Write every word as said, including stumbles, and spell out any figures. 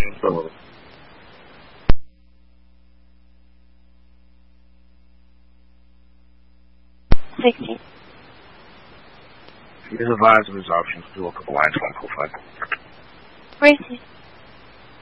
So, sixteen. He is advised of his options to look at the lines one profile. Racing.